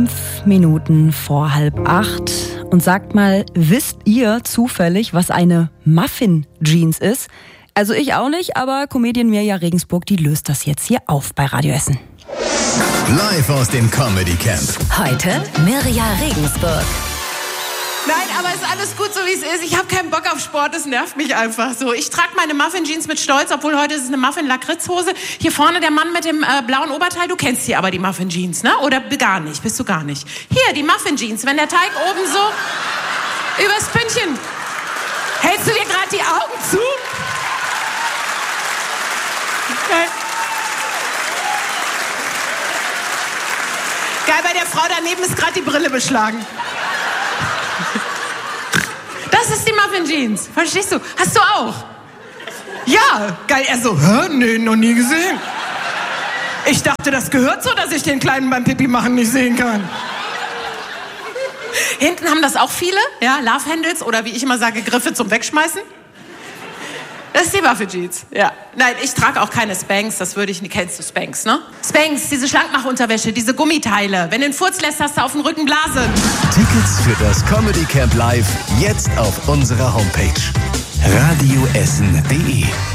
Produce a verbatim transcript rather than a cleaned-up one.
Fünf Minuten vor halb acht. Und sagt mal, wisst ihr zufällig, was eine Muffin-Jeans ist? Also ich auch nicht, aber Comedian Mirja Regensburg, die löst das jetzt hier auf bei Radio Essen. Live aus dem Comedy Camp. Heute Mirja Regensburg. Nein, aber es ist alles gut, so wie es ist. Ich habe keinen Bock auf Sport, das nervt mich einfach so. Ich trage meine Muffin-Jeans mit Stolz, obwohl heute ist es eine Muffin-Lakritz-Hose. Hier vorne der Mann mit dem äh, blauen Oberteil, du kennst hier aber die Muffin-Jeans, ne? Oder gar nicht, bist du gar nicht. Hier, die Muffin-Jeans, wenn der Teig oben so übers Pünktchen. Hältst du dir gerade die Augen zu? Geil. Geil, bei der Frau daneben ist gerade die Brille beschlagen. Das ist die Muffin-Jeans. Verstehst du? Hast du auch? Ja, geil. Er so, hä? Nee, noch nie gesehen. Ich dachte, das gehört so, dass ich den Kleinen beim Pipi machen nicht sehen kann. Hinten haben das auch viele, ja, Love-Handles oder wie ich immer sage, Griffe zum Wegschmeißen. Das ist die Muffin-Jeans, ja. Nein, ich trage auch keine Spanx, das würde ich nicht. Kennst du Spanx, ne? Spanx, diese Schlankmachunterwäsche, diese Gummiteile. Wenn du den Furz lässt, hast du auf dem Rücken Blasen. Tickets für das Comedy Camp Live jetzt auf unserer Homepage radioessen punkt de.